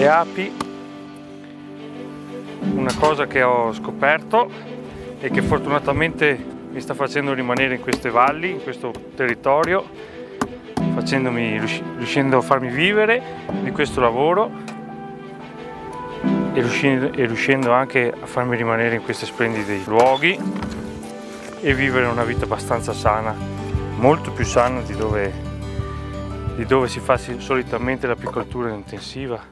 le api, una cosa che ho scoperto e che fortunatamente mi sta facendo rimanere in queste valli, in questo territorio, riuscendo a farmi vivere di questo lavoro e riuscendo anche a farmi rimanere in questi splendidi luoghi e vivere una vita abbastanza sana, molto più sana di dove si fa solitamente l'apicoltura intensiva.